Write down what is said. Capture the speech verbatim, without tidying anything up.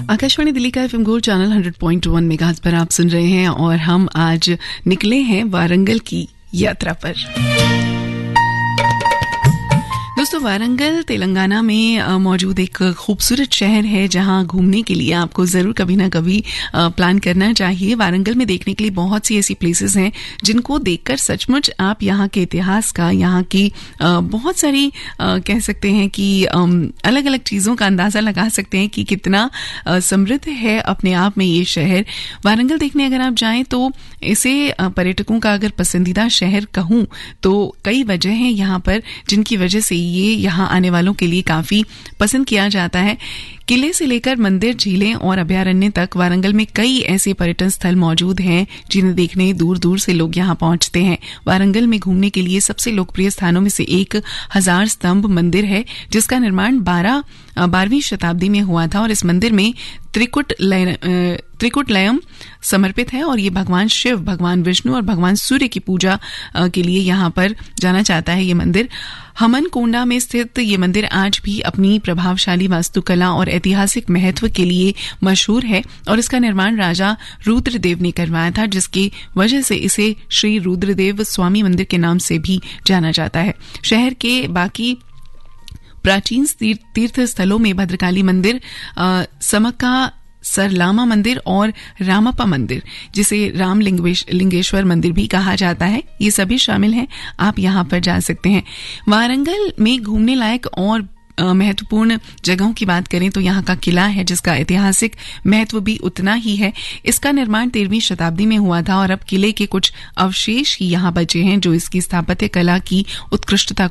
आकाशवाणी दिल्ली का FM gold channel hundred point one megahertz पर आप सुन रहे हैं और हम आज निकले हैं वारंगल की यात्रा पर। दोस्तों, वारंगल तेलंगाना में मौजूद एक खूबसूरत शहर है जहां घूमने के लिए आपको ज़रूर कभी ना कभी प्लान करना चाहिए। वारंगल में देखने के लिए बहुत सी ऐसी प्लेसेस हैं जिनको देखकर सचमुच आप यहाँ के इतिहास का, यहाँ की बहुत सारी कह सकते हैं कि अलग अलग चीज़ों का अंदाज़ा लगा सकते हैं कि कितना समृद्ध है अपने आप में ये शहर। वारंगल देखने अगर आप जाएं तो इसे पर्यटकों का अगर पसंदीदा शहर कहूँ तो कई वजह हैं यहाँ पर जिनकी वजह से ये यहाँ आने वालों के लिए काफी पसंद किया जाता है। किले से लेकर मंदिर, झीलें और अभयारण्य तक वारंगल में कई ऐसे पर्यटन स्थल मौजूद हैं जिन्हें देखने दूर दूर से लोग यहाँ पहुंचते हैं। वारंगल में घूमने के लिए सबसे लोकप्रिय स्थानों में से एक हजार स्तंभ मंदिर है जिसका निर्माण बारह बारहवीं शताब्दी में हुआ था और इस मंदिर में त्रिकुट त्रिकुटलयम समर्पित है और ये भगवान शिव, भगवान विष्णु और भगवान सूर्य की पूजा के लिए यहाँ पर जाना चाहता है। ये मंदिर हमनकोंडा में स्थित ये मंदिर आज भी अपनी प्रभावशाली वास्तुकला और ऐतिहासिक महत्व के लिए मशहूर है और इसका निर्माण राजा रुद्रदेव ने करवाया था, जिसकी वजह से इसे श्री रुद्रदेव स्वामी मंदिर के नाम से भी जाना जाता है। शहर के बाकी प्राचीन तीर्थ स्थलों में भद्रकाली मंदिर, समक्का सरलामा मंदिर और रामप्पा मंदिर, जिसे राम लिंगेश्वर मंदिर भी कहा जाता है, ये सभी शामिल हैं। आप यहाँ पर जा सकते हैं। वारंगल में घूमने लायक और महत्वपूर्ण जगहों की बात करें तो यहाँ का किला है जिसका ऐतिहासिक महत्व भी उतना ही है। इसका निर्माण तेरहवीं शताब्दी में हुआ था और अब किले के कुछ अवशेष ही यहाँ बचे हैं जो इसकी स्थापत्य कला की उत्कृष्टता